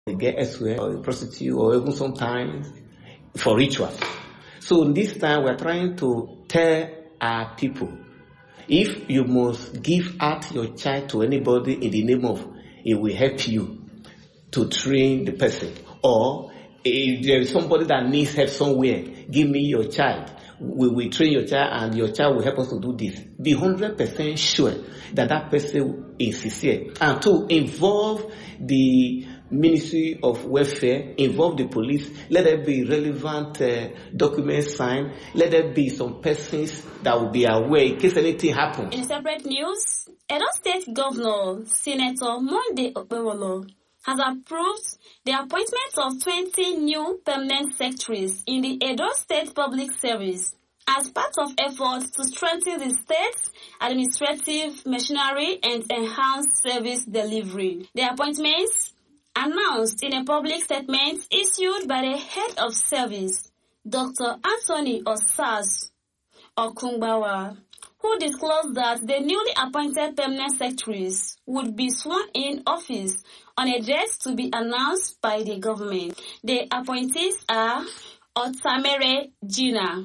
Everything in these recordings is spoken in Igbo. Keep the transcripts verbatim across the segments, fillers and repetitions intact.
they get elsewhere, or a prostitute, or even sometimes for rituals. So this time we're trying to tell our people, if you must give out your child to anybody in the name of, it will help you to train the person. Or if there is somebody that needs help somewhere, give me your child. We will train your child and your child will help us to do this. Be one hundred percent sure that that person is sincere. And to involve the Ministry of Welfare, involve the police, let there be relevant uh, documents signed, let there be some persons that will be aware in case anything happens. In separate news, Edo State Governor Senator Monday Okpewolo has approved the appointment of twenty new permanent secretaries in the Edo State Public Service as part of efforts to strengthen the state's administrative machinery and enhance service delivery. The appointments, announced in a public statement issued by the head of service, Doctor Anthony Osas Okungbawa, who disclosed that the newly appointed permanent secretaries would be sworn in office on a date to be announced by the government. The appointees are Otamere Gina,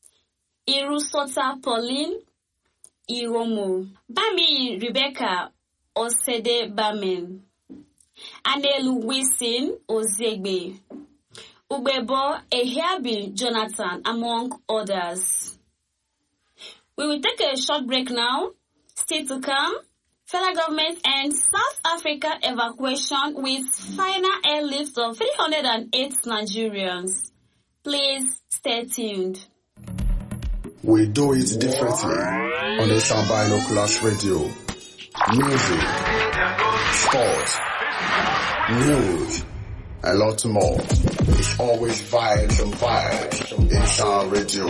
Irusota Pauline Iromo, Bami Rebecca Osede Bamen, Anelu Wilson Ozegbe, Ubebo Ehiabi Jonathan, among others. We will take a short break now. Still to come, federal government and South Africa evacuation with final airlift of three hundred eight Nigerians. Please stay tuned. We do it differently on the Sound Binoculars Radio. Music, sports, news, a lot more. It's always vibes and vibes in Sound Radio.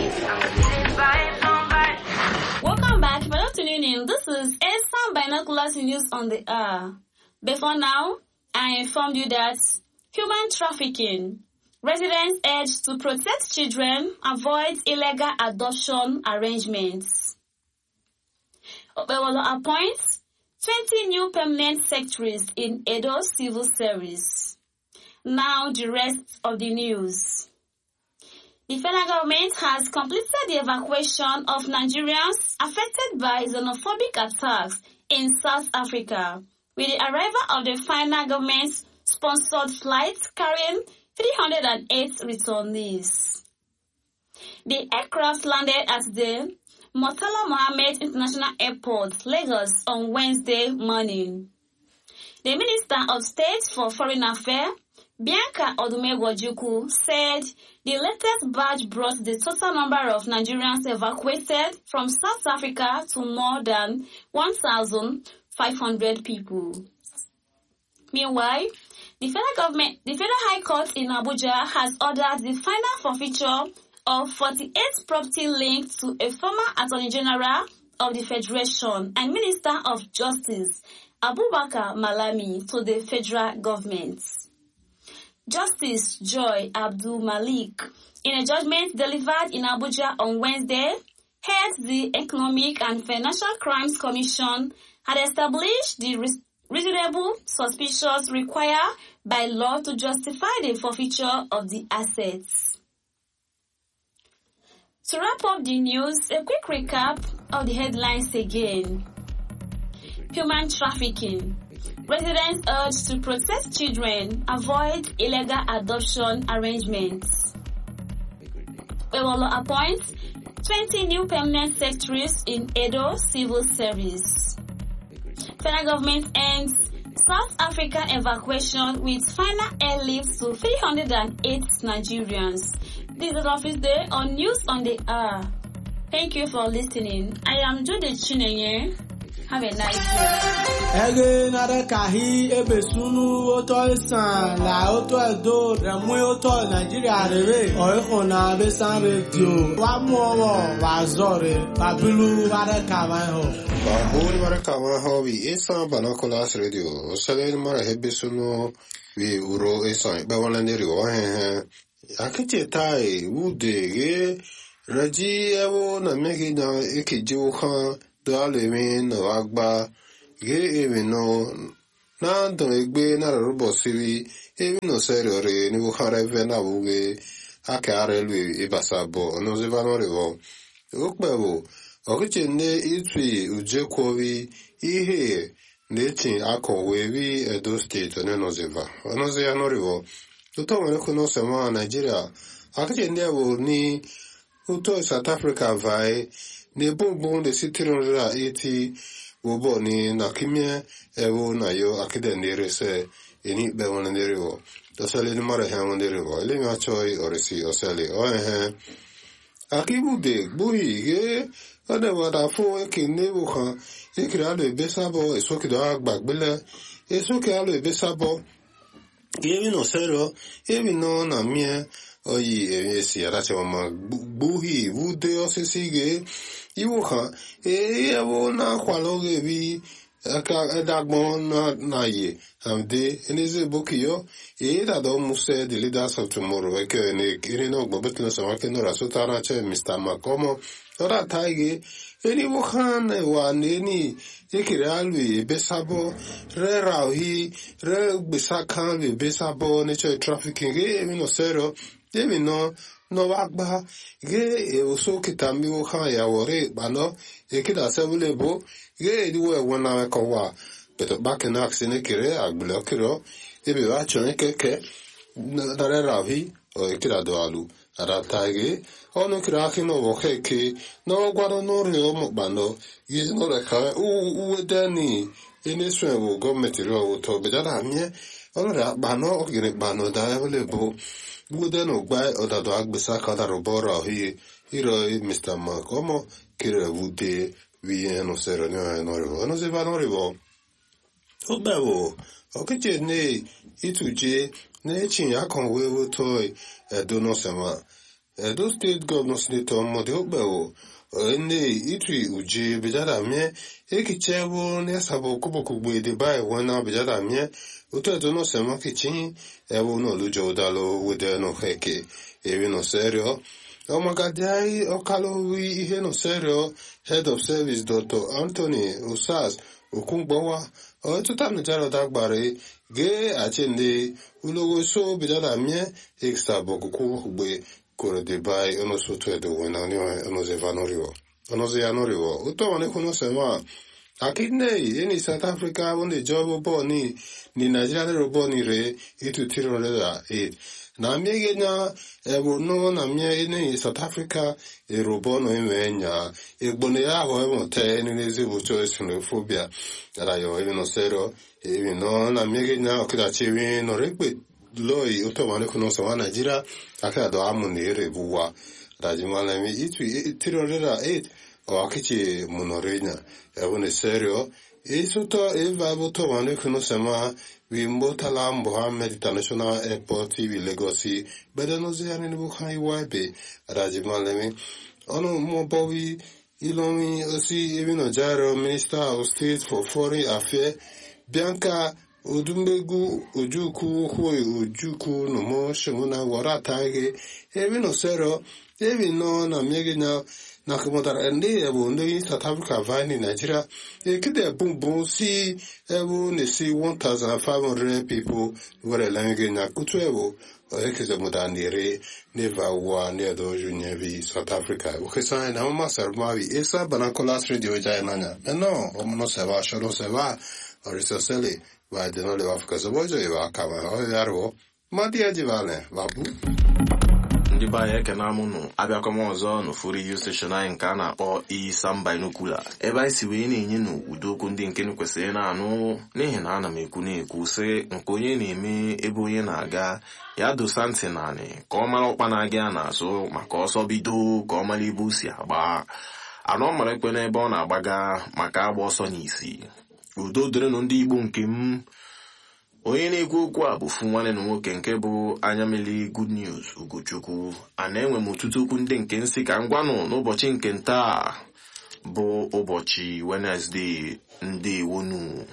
Welcome back. For not tuning in, this is a Sound Binoculars News on the air. Before now, I informed you that human trafficking. Residents urged to protect children, avoid illegal adoption arrangements. Okpewolo appoints twenty new permanent secretaries in Edo Civil Service. Now the rest of the news. The federal government has completed the evacuation of Nigerians affected by xenophobic attacks in South Africa, with the arrival of the final government-sponsored flight carrying three hundred eight returnees. The aircraft landed at the Murtala Mohammed International Airport, Lagos, on Wednesday morning. The Minister of State for Foreign Affairs, Bianca Odumegwu, said the latest batch brought the total number of Nigerians evacuated from South Africa to more than one thousand five hundred people. Meanwhile, the federal government, the Federal High Court in Abuja has ordered the final forfeiture of forty-eight property linked to a former Attorney General of the Federation and Minister of Justice, Abubakar Malami, to the federal government. Justice Joy Abdul Malik, in a judgment delivered in Abuja on Wednesday, heads the Economic and Financial Crimes Commission, had established the reasonable suspicions required by law to justify the forfeiture of the assets. To wrap up the news, a quick recap of the headlines again. Human trafficking. Residents urged to protect children, avoid illegal adoption arrangements. Okpewolo appoints twenty new permanent secretaries in Edo Civil Service. Federal government ends South Africa evacuation with final airlift to three hundred eight Nigerians. This is Office Day on News on the Air. Thank you for listening. I am Jude Chinenye. Have a nice day. Ege nare kahi ebe sunu oto isan la oto edo remu oto Nigeria rere oiko na besan radio wa mu owo wa zore babilu ware kawan ho Babul ware kawan ho wi Isan Binoculars Radio sele mara hebe sunu wi uro isan be wala ndiri o he akiti tai ude ge raji ewo na meki na ekeji o kan do alemi no agba ge emi no na ndụ egbe na rụbọsiri ebi no serio re ni bukhara eve na buge aka arelu ibasa bo no zevano revo okpewo okiche ne itwi ujekwowi ihe nechi akowe bi Edo State ne no zeva ono ze ya no revo to wele kuno sema Nigeria akiche ne wo ni uto South Africa vai ne bonbon de citron eti wobo ni nakimie ewo na yo akide nderese eni be wona nderewo to sele ni mara ha nderewo ile ma choi orisi osele o eh akibu de buhi ge ada wada fo ke ne wo kan e kira le be sabo eso ki do agbagbele eso ke alo be sabo ge mi no sero e mi no na mie oyi e si ara che ma buhi wude osisi ge iwo kan e ewo na kwalo ge bi aka edagbon na na ye amde eneze bokiyo e da do muse the leaders of tomorrow e ke ne kiri no gbobet no so ke no rasuta na che Mister Makomo ora taige eni wo khan wa neni e kiri alwi be sabo re rahi re bisakan be be sabo ne che trafficking e mi no sero e mi no no wagba ge e oso kitambi wo khan ya wore bano e kida sebule bo ge diwe wona ko wa but back in action kire agblo kiro e be wa chone keke dare ravi o kira do alu ara tage ono kira kino wo keke no gwaro no re o mo bano yiz no re ka u u dani ene swen wo government ro wo to be dara mie ono ra bano o gire bano da le bo bude no gba o da do agbesa ka da ro bo ra hi hiro Mister Makomo kire wude vi no sero no no ro no se va no ro o bewo o ke je ne ituje ne chin ya kon we wo toy Edo no sema Edo State Governor Senator mo de o bewo ne itui uje bejara mie e ki chewo ne sabo kubo kugbe de bai wona bejara mie o to Edo no sema ki chin e wo no lujo dalo we de no heke e we no serio o magadai o kalowi ihe no serio head of service Doctor Anthony Usas okungbowa o to tam ne jaro dagbare ge achende ulogo so bidada mie extra bokuku kugbe kore de bai ono so to Edo wona ni ono ze vanoriwo ono ze anoriwo o to wane kuno sema akidne eni South Africa wonde job bo ni ni Nigeria ro bo ni re itu tiro re da e na miege na ebo no na miege ni South Africa e robo no imenya e gbone ya ho mo te ni nezi bu cho xenophobia ara yo e no sero e no na miege na okida chiwi no rekpe loi otomane kuno so Nigeria aka do amuni re buwa rajimala mi itu tiro re da e o akichi monorenya e woni serio e sotto e va voto wane kuno sema we mbotala Mohammed International Airport we Legosi bedano ziani ni bukhai wabe rajimalemi ono mo bowi ilomi osi ebino jaro Minister of State for Foreign Affairs Bianca Odumbegu Ojuku Hoi Ojuku no mo shimuna wara tage ebino sero ebino na miegina na kumotara ende ebo ndo South Africa vani Nigeria e kide bum bum si ebo ne si one thousand five hundred people were lange na kutu ebo e kide modandire neva wa ne do junyevi South Africa o ke sa na ma sermavi esa banakolas radio ja nanya no o no se va shoro se va oriso sele va de no le va Africa so bojo e va kama o yaro ma dia jivale va bu ndị be anyị ekene amụnụ abịakwa m ọzọ n'ụfọdụ redio steshọn anyị nke a na-akpọ Isam Binocular ebe anyị si wee na-enye n'ụdị okwu ndị nke kwesịrị na-anụ n'ihi na ana m ekwu na-ekwu sị nke onye na-eme ebe onye na-aga ya dosa ntị naanị ka ọ mara ọkpa na-aga ya n'azụ maka ọsọ bido ka ọ mara ebe o si agba anọ mara ekwe n'ebe ọ na-agbaga maka agba ọsọ n'isi udo dịrịnụ ndị Igbo nke m onye na-ekwu okwu a bụ fu nwanne na nwoke nke bụ anya mmiri Good News Ugochukwu a na-enwe m ọtụtụ okwu ndị nke nsị ka ngwanụ n'ụbọchị nke ntaa bụ ụbọchị Wednesday ndewonu.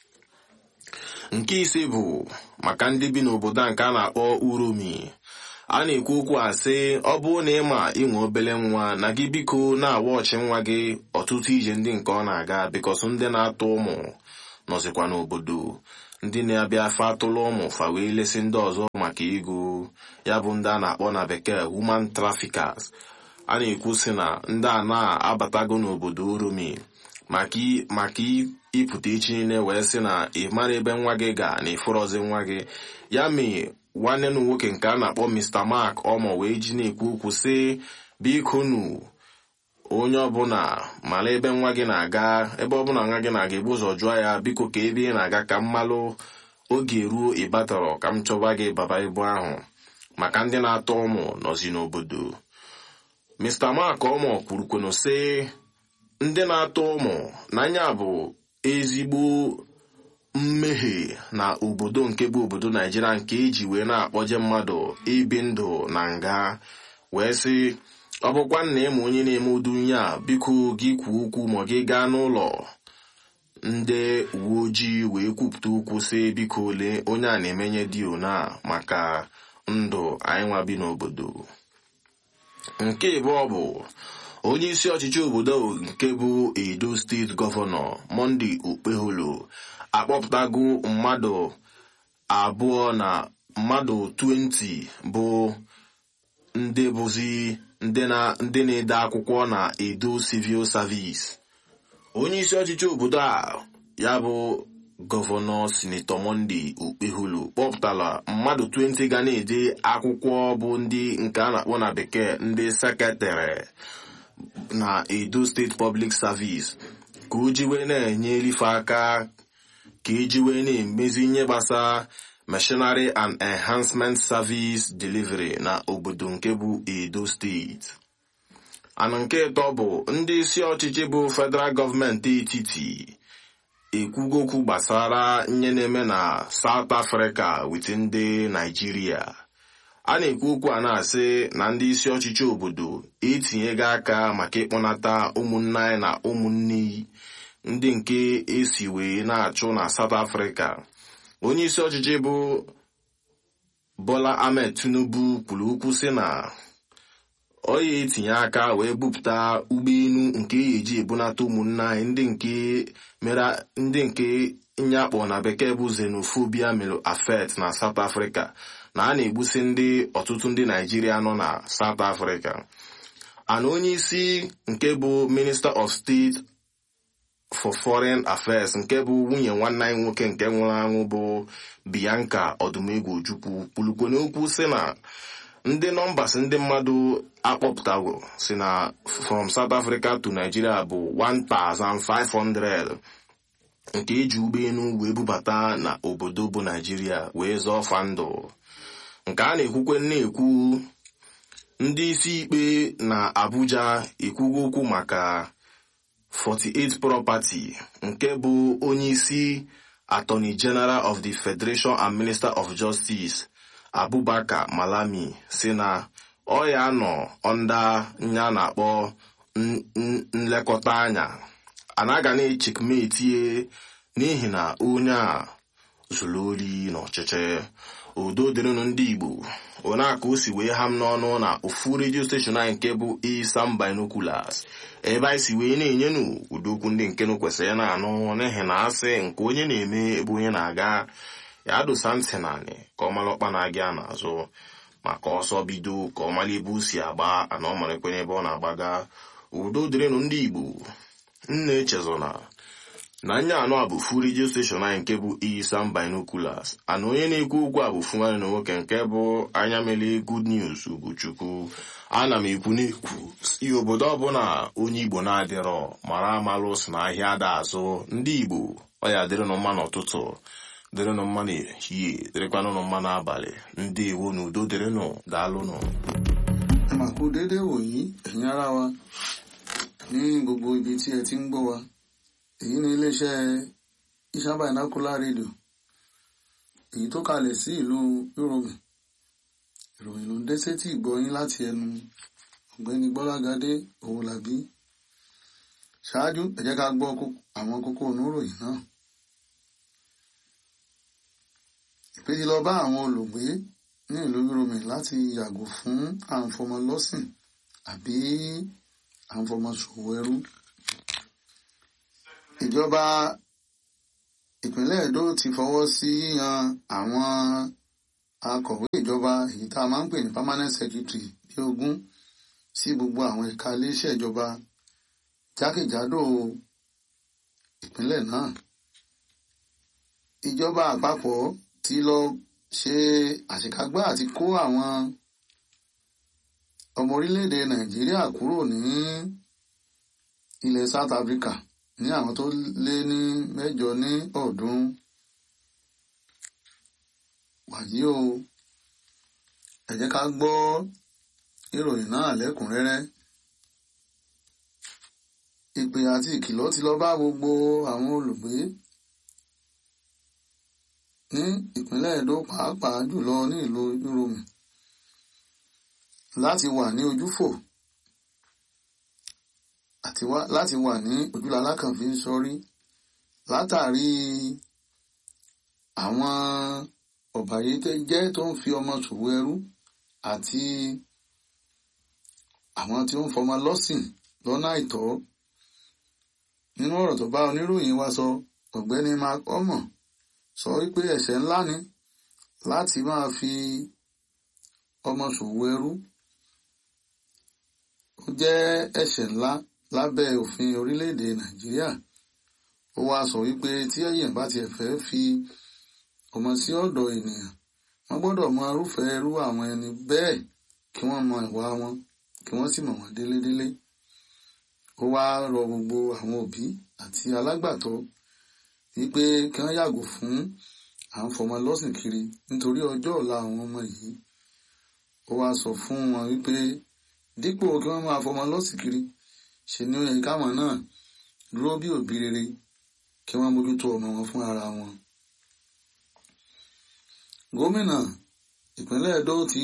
Nke ise bụ maka ndị bi n'obodo nke a na-akpọ Uromi. A na-ekwu okwu a sị ọ bụ na ịma inwe obele nwa na gị biko na-awa ọchị nwa gị ọtụtụ ije ndị nke ọ na-aga bikọsụ ndị na-atụ ụmụ nọzikwa n'obodo ndị na-abịa fatụlụ ụmụ fa wee lesi ndị ọzọ maka ego, ya bụ ndị a na-akpọ na bekee human traffickers. A na-ekwu sị na ndị a na-abatago n'obodo Uromi maka ịpụta echi niile wee sị na ị mara ebe nwa gị ga na ịfụrọzi nwa gị. Ya mee nwanne na nwoke nke a na-akpọ mister Mark Omo wee ji na-ekwu okwu sị biko nu onye ọbụla mara ebe nwa gị na-aga, ebe ọbụla nwa gị na-aga ebu ụzọ jụọ ya biko ka ebe ị na-aga ka mmalụ oge ruo ịbatọrọ ka m chọba gị baba ibu ahụ, maka ndị na-atọ ụmụ nọzi n'obodo. mister Mark Omo kwurukwenu sị ndị na-atọ ụmụ n'anya bụ ezigbo mmehie na obodo nke bụ obodo Naijiria nke eji wee na-akpọje mmadụ ibi ndụ na nga, wee sị ọ bụkwa nna ịma onye na-eme udu nye a biko gị kwuo okwu ma gị gaa n'ụlọ ndị uwe ojii wee kwupụta okwu sị biko ole onye a na-emenye dio na maka ndụ anyị nwa bi n'obodo. Nke ịbụọ bụ onye isi ọchịchị obodo nke bụ Edo steeti gọvanọ Monday Okpeholo akpọpụtago mmadụ abụọ na mmadụ twenty bụ ndị bụzi ndị na-ede akwụkwọ na Edo Civil Service. Onye isi ọchịchị obodo a ya bụ gọvanọ Sinetọ Monday Okpeholo kpọpụtara mmadụ twenty ga na-ede akwụkwọ bụ ndị nke a na-akpọ na bekee ndị sekretarị na Edo State Public Service ka o ji wee na-enye elife aka ka eji wee na-emezi ihe gbasara Machinery and Enhancement Service Delivery na obodo nke bụ Edo steeti. Ana nke ịtọ bụ ndị isi ọchịchị bụ federal gọọmenti etiti ekwugo okwu gbasara ihe na-eme na South Africa wit ndị Nigeria. A na-ekwu okwu a na-asị na ndị isi ọchịchị obodo etinyego aka maka ịkpọnata ụmụnne anyị na ụmụnne ndị nke esi wee na-achụ na South Africa. Onye isi ọchịchị bụ Bola Ahmed Tinubu kwuru okwu sị na ọ ya etinye aka wee bupụta ụgbọelu nke ya eji ebunata ụmụnne anyị ndị nke mere ndị nke nyakpọ na bekee bụ xenophobia mere affect na South Africa, na a na-egbusi ndị ọtụtụ ndị Naijiria nọ na South Africa. Ana onye isi nke bụ Minister of State for Foreign Affairs nke bụ nwunye nwanne anyị nwoke nke nwụrụ anwụ bụ Bianca Odumegwu Ojukwu kwulukwene okwu sị na ndị nọmbas ndị mmadụ akpọpụtago si na from South Africa to Nigeria bụ one thousand five hundred nke eji ụgbọelu wee bubata na obodo bụ Nigeria wee zọọ fa ndụ. Nke a na-ekwukwe na-ekwu ndị isi ikpe na Abuja ekwugo okwu maka forty-eight property nke bụ onye isi Attorney General of the Federation and Minister of Justice Abubakar Malami si na ọ ya nọ onda nya na-akpọ nlekọta anya anaga na-echekmetie n'ihi na onye a zuru ori n'ọchịchị. Udo dịrịnụ ndị Igbo, onye aka o si wee ham n'ọnụ na ofu redio steshọn anyị nke bụ Isam Binoculars, ebe anyị si wee na-enyenu ụdokwu ndị nke nụ kwesịrị na-anụ n'ihi na asị nke onye na-eme ebe onye na-aga ya dosa ntị naanị ka ọ mara ọkpa na-aga n'azụ maka ọsọ bido ka ọ mara ebe o si agba ana ọ mara ekwenye ebe ọ na-agbaga. Udo dịrịnụ ndị Igbo, nna echezona na nya anọ a bụ fu redio steshọn anyị nke bụ Isam Binoculars. Ana onye na-ekwu okwu a bụ fu nwanne na nwoke nke bụ anya mele Good News Ugochukwu. Ana m ekwu n'ekwu si obodo ọbụla onye Igbo na-adịrọ mara amalụ si na ahịa ada azụ. Ndị Igbo ọ ya dịrịnụ mma n'ụtụtụ, dịrịnụ mma n'ehihie, dịrịkwanụ mma n'abalị. Ndị Igbo na udo dịrịnụ, daalụnụ. Àmàkù dédé wòyí ẹ̀yin ará wa ní gbogbo ibi tí ẹ ti ń gbọ́ wa. Èyí ni iléeṣẹ́ Isam Binocular Radio èyí tó kalẹ̀ sí ìlú Uromi. Ìròyìn ló ń dé sétí ìgbọ́ yín láti ẹnu ọ̀gbẹ́ni Gbọ́lágadé Owólabí. Ṣáájú ẹ jẹ́ ká gbọ́ àwọn kókó oníròyìn náà. Ìpè ti lọ bá àwọn olùgbé ní ìlú Uromi láti yàgò fún àǹfọmọlọ́sìn àbí àǹfọmọṣòwò ẹrú. Ìjọba ìpínlẹ̀ Èdó ti fọwọ́ sí yíyan àwọn akọ̀wé ìjọba èyí tá a máa ń pè ní permanent secretary bí ogún sí gbogbo àwọn ẹ̀ka iléeṣẹ́ ìjọba jákèjádò ìpínlẹ̀ náà. Ìjọba àpapọ̀ ti lọ ṣe àṣekágbá àti kó àwọn ọmọ orílẹ̀-èdè Nàìjíríà kúrò ní ilẹ̀ South Africa ní àwọn tó lé ní mẹ́jọ ní ọ̀ọ́dúnrún. Wàyí o, ẹ jẹ́ ká gbọ́ ìròyìn náà lẹ́kùnrẹ́rẹ́. Ìpè àti ìkìlọ̀ ti lọ bá gbogbo àwọn olùgbé ní ìpínlẹ̀ Èdó pàápàá jùlọ ní ìlú Uromi láti wà ní ojúfò àti wá láti wà ní ojúlalá kan fi ń sọrí látàrí àwọn ọ̀bàyéjẹ́ tó ń fi ọmọ ṣòwò ẹrú àti àwọn tí ó ń fọmọ lọ́sìn lọ́nà àìtọ́. Nínú ọ̀rọ̀ tó bá oníròyìn wa sọ, ọ̀gbẹ́ni Mark Omo sọ wípé ẹ̀ṣẹ̀ ńlá ni láti máa fi ọmọ ṣòwò ẹrú. Ó jẹ́ ẹ̀ṣẹ̀ ńlá lábẹ́ òfin orílẹ̀-èdè Nàìjíríà. Ó wá sọ wípé tí èèyàn bá tiẹ̀ fẹ́ fi ọmọ sí ọ̀dọ̀ ènìyàn, wọ́n gbọ́dọ̀ mọ irúfẹ́ irú àwọn ẹni bẹ́ẹ̀ kí wọ́n mọ ìwà wọn kí wọ́n sì mọ̀ wọ́n délédélé. Ó wá rọ gbogbo àwọn òbí àti alágbàtọ́ wípé kí wọ́n yàgò fún à ń fọmọ lọ́sìn kiri nítorí ọjọ́ ọ̀la àwọn ọmọ yìí. Ó wá sọ fún wọn wípé dípò kí wọ́n máa fọmọ lọ́sìn kiri, ṣe ni ó yẹ káwọn náà dúró bí òbí rere kí wọ́n mójútó ọmọ wọn fún ara wọn. Gómìnà ìpínlẹ̀ Èdó ti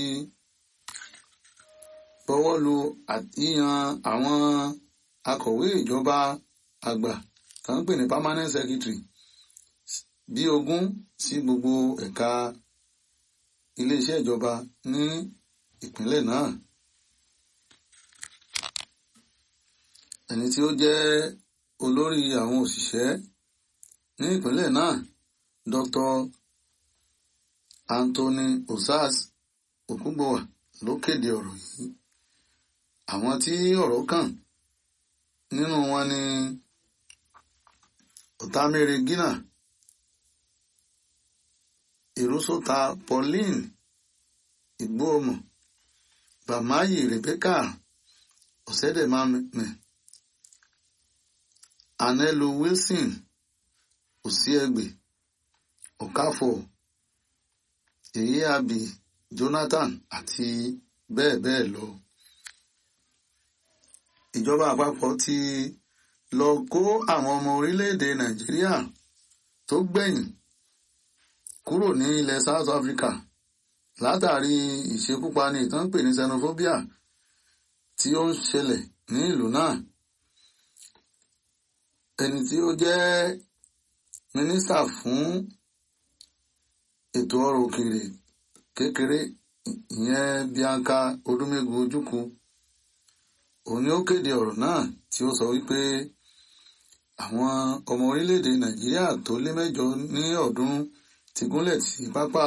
bọwọ́ lu yíyan àwọn akọ̀wé ìjọba àgbà tó ń pè ní permanent secretary bí ogún sí gbogbo ẹ̀ka iléeṣẹ́ ìjọba ní ìpínlẹ̀ náà. Ẹni tí ó jẹ́ olórí àwọn òṣìṣẹ́ ní ìpínlẹ̀ náà, Doctor Anthony Osas Okungbowa ló kéde ọ̀rọ̀ yìí. Àwọn tí ọ̀rọ̀ kàn nínú wọn ni Otamere Gina, Irusota Pauline Igbohomo, Bamayi Rebecca Osedemame, Anelu Wilson Osiegbe, Okafor, Eyiabi Jonathan àti bẹ́ẹ̀ bẹ́ẹ̀ lọ. Ìjọba àpapọ̀ ti lọ kó àwọn ọmọ orílẹ̀-èdè Nàìjíríà tó gbẹ̀yìn kúrò ní ilẹ̀ South Africa látàrí ìṣekúpani ìtàn pè ní xenophobia tí ó ń ṣẹlẹ̀ ní ìlú náà. Ẹni tí ó jẹ́ mínísítà fún ètò ọrọ̀ òkèèrè kékeré ìyẹn Bianca Odumegu Ojukwu, òun ni ó kéde ọ̀rọ̀ náà tí ó sọ wípé àwọn ọmọ orílẹ̀-èdè Nàìjíríà tó lé mẹ́jọ ní ọ̀ọ́dúnrún ti gúnlẹ̀ sí pápá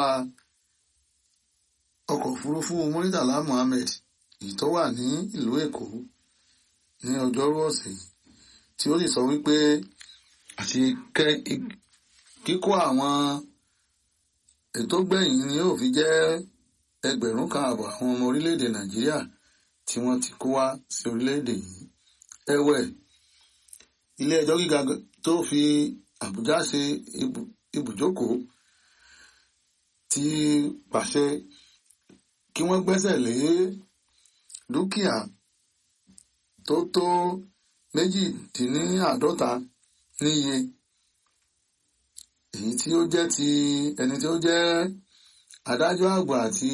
ọkọ̀ òfurufú Muritala Muhammed èyí tó wà ní ìlú Èkó ní ọjọ́rú ọ̀sẹ̀ yìí, tí ó sì sọ wípé àti kíkó àwọn ètò gbẹ̀yìn ni yóò fi jẹ́ ẹgbẹ̀rún kan àbọ̀ àwọn ọmọ orílẹ̀-èdè Nàìjíríà tí wọ́n ti kó wá sí orílẹ̀-èdè yìí. Ẹ̀wẹ̀, ilé ẹjọ́ gíga tó fi Àbújá ṣe ibùjókòó ti pàṣẹ kí wọ́n gbẹ́sẹ̀ lé dúkìá tó tó méjìdínláàádọ́ta níye, èyí tí ó jẹ́ ti ẹni tí ó jẹ́ adájọ́ àgbà àti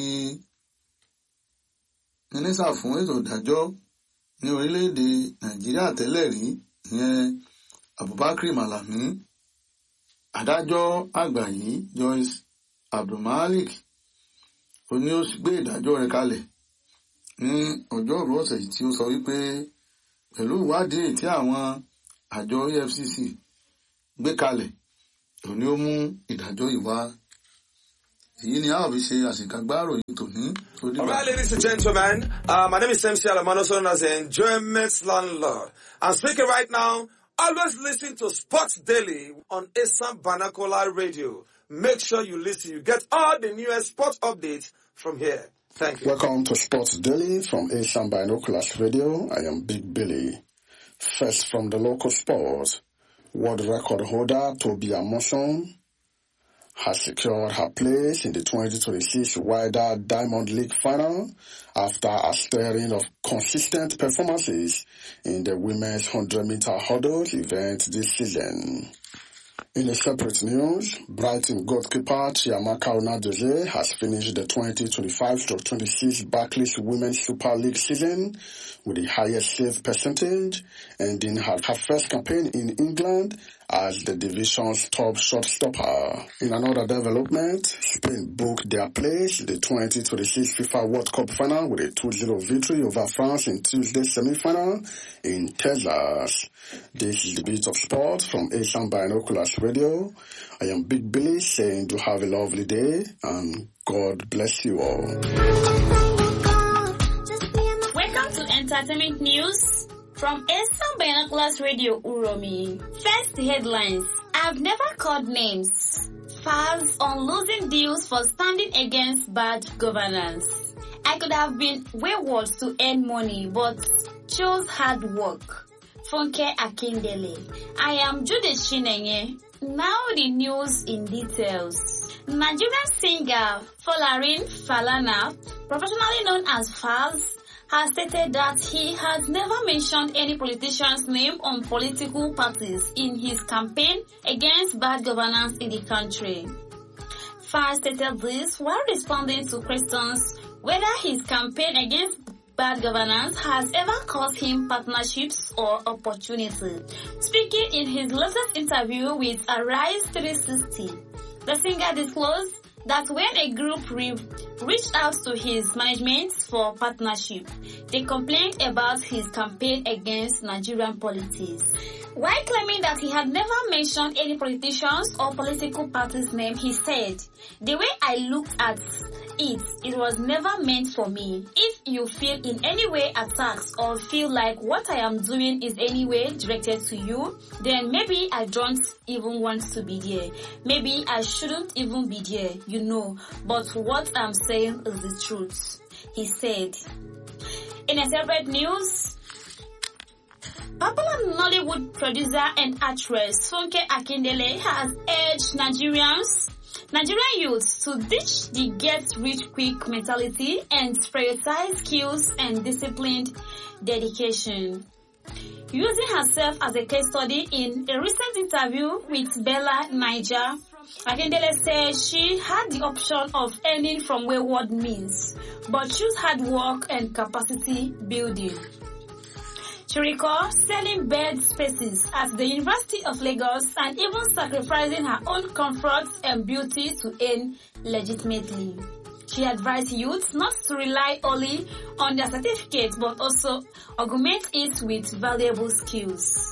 mínísítà fún ètò ìdájọ́ ní orílẹ̀-èdè Nàìjíríà tẹ́lẹ̀ rí, ìyẹn Abubakar Malami. Adájọ́ àgbà yìí Joyce Abdulmalik ó ní ó gbé ìdájọ́ rẹ̀ kalẹ̀ ní ọjọ́rú ọ̀sẹ̀ yìí tí ó sọ wípé pẹ̀lú ìwádìí tí àwọn àjọ E F C C gbé kalẹ̀, òní ó mú ìdájọ́ ìwá. Èyí ni a ò fi ṣe àṣekágbá ìròyìn tòní. All right, ladies and gentlemen, uh, my name is M C Alamano, also known as the Enjoyment Landlord. I'm speaking right now. Always listen to Sports Daily on Asam Banakola Radio. Make sure you listen. You get all the newest sports updates from here. Thank you. Welcome to Sports Daily from Asam Binoculars Radio. I am Big Billy. First from the local sports, world record holder Toby Amoson has secured her place in the twenty twenty-six Wider Diamond League final after a string of consistent performances in the women's one hundred meter hurdles event this season. In a separate news, Brighton goalkeeper Chiamaka Onadozie has finished the twenty twenty-five to twenty-six Barclays Women's Super League season with the highest save percentage, ending her, her first campaign in England as the division's top shotstopper. In another development, Spain booked their place in the twenty twenty-six FIFA World Cup final with a two zero victory over France in Tuesday's semi-final in Texas. This is the Beat of Sport from Asam Binoculars Radio. I am Big Billy saying to have a lovely day and God bless you all. Welcome to Entertainment News from Asam Binoculars Radio Uromi. First, the headlines. I've never called names. Fans on losing deals for standing against bad governance. I could have been wayward to earn money, but chose hard work. Funke Akindele. I am Judith Chinenye. Now the news in details. Nigerian singer Folarin Falana, professionally known as Falz, has stated that he has never mentioned any politician's name on political parties in his campaign against bad governance in the country. Falz stated this while responding to questions whether his campaign against bad governance has ever cost him partnerships or opportunity. Speaking in his latest interview with Arise three sixty, the singer disclosed that when a group re- reached out to his management for partnership, they complained about his campaign against Nigerian politics. While claiming that he had never mentioned any politicians or political parties' name, he said, "The way I looked at it, it was never meant for me. If you feel in any way attacked or feel like what I am doing is any way directed to you, then maybe I don't even want to be there. Maybe I shouldn't even be there, you know. But what I'm saying is the truth," he said. In a separate news, popular Nollywood producer and actress Funke Akindele has urged Nigerians, Nigerian youths to ditch the get-rich-quick mentality and prioritize skills and disciplined dedication. Using herself as a case study in a recent interview with Bella Niger, Akindele said she had the option of earning from wayward means, but chose hard work and capacity building. She recalls selling bed spaces at the University of Lagos and even sacrificing her own comfort and beauty to earn legitimately. She advised youth not to rely only on their certificates but also augment it with valuable skills.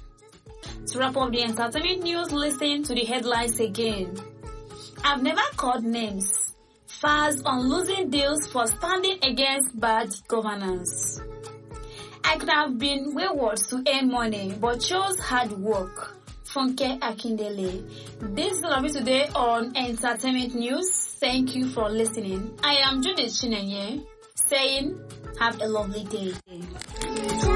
To wrap up the entertainment news, listen to the headlines again. I've never called names. Fans on losing deals for standing against bad governance. I could have been wayward to earn money, but chose hard work. Funke Akindele. This is all of it today on Entertainment News. Thank you for listening. I am Judith Chinenye, saying have a lovely day.